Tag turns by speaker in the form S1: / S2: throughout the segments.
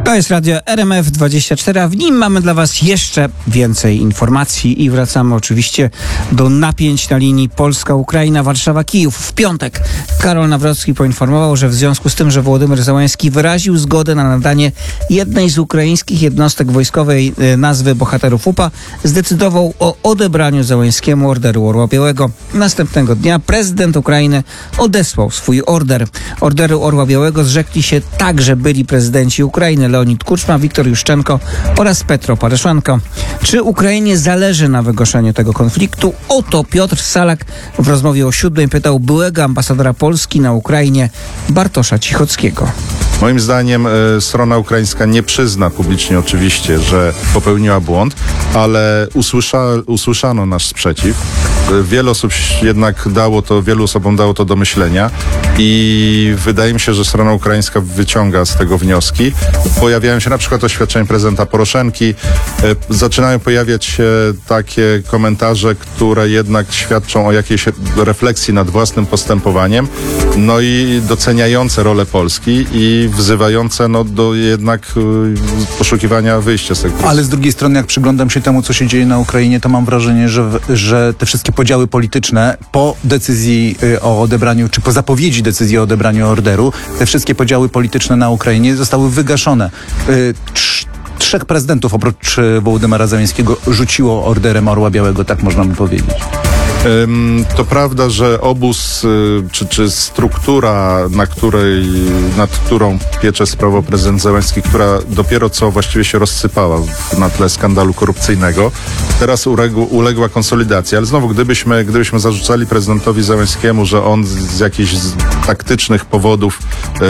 S1: To jest radio RMF24, a w nim mamy dla Was jeszcze więcej informacji i wracamy oczywiście do napięć na linii Polska-Ukraina, Warszawa-Kijów. W piątek Karol Nawrocki poinformował, że w związku z tym, że Wołodymyr Zełenski wyraził zgodę na nadanie jednej z ukraińskich jednostek wojskowej nazwy Bohaterów UPA, zdecydował o odebraniu Zełenskiemu Orderu Orła Białego. Następnego dnia prezydent Ukrainy odesłał swój order. Orderu Orła Białego zrzekli się także byli prezydenci Ukrainy Leonid Kuczma, Wiktor Juszczenko oraz Petro Poroszenko. Czy Ukrainie zależy na wygaszeniu tego konfliktu? O to Piotr Salak w rozmowie o 7 pytał byłego ambasadora Polski na Ukrainie Bartosza Cichockiego.
S2: Moim zdaniem strona ukraińska nie przyzna publicznie oczywiście, że popełniła błąd, ale usłyszano nasz sprzeciw. Wiele osób jednak wielu osobom dało to do myślenia i wydaje mi się, że strona ukraińska wyciąga z tego wnioski. Pojawiają się na przykład oświadczenia prezydenta Poroszenki. Zaczynają pojawiać się takie komentarze, które jednak świadczą o jakiejś refleksji nad własnym postępowaniem, no i doceniające rolę Polski i wzywające do jednak poszukiwania wyjścia z tego.
S3: Ale z drugiej strony, jak przyglądam się temu, co się dzieje na Ukrainie, to mam wrażenie, że te wszystkie podziały polityczne po decyzji o odebraniu, czy po zapowiedzi decyzji o odebraniu orderu, te wszystkie podziały polityczne na Ukrainie zostały wygaszone. Trzech prezydentów oprócz Wołodymyra Zełenskiego rzuciło orderem Orła Białego, tak można by powiedzieć.
S2: To prawda, że obóz, czy struktura, nad którą piecze sprawą prezydent Zełenski, która dopiero co właściwie się rozsypała na tle skandalu korupcyjnego, teraz uległa konsolidacji. Ale znowu, gdybyśmy zarzucali prezydentowi Zełenskiemu, że on z jakichś taktycznych powodów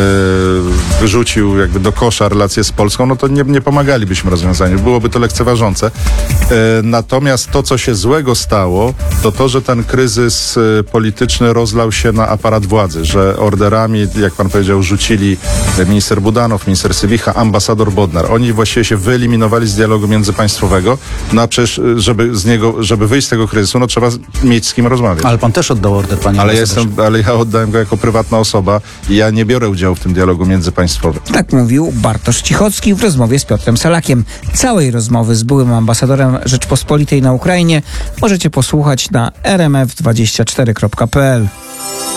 S2: wyrzucił jakby do kosza relacje z Polską, no to nie pomagalibyśmy rozwiązaniu. Byłoby to lekceważące. Natomiast to, co się złego stało, to, że ten kryzys polityczny rozlał się na aparat władzy, że orderami, jak pan powiedział, rzucili minister Budanow, minister Sybicha, ambasador Bodnar. Oni właściwie się wyeliminowali z dialogu międzypaństwowego, no a przecież, żeby wyjść z tego kryzysu, no trzeba mieć z kim rozmawiać.
S3: Ale pan też oddał order, panie ambasadorze.
S2: Ale ja oddałem go jako prywatna osoba i ja nie biorę udziału w tym dialogu międzypaństwowym.
S1: Tak mówił Bartosz Cichocki w rozmowie z Piotrem Salakiem. Całej rozmowy z byłym ambasadorem Rzeczpospolitej na Ukrainie możecie posłuchać na rmf24.pl.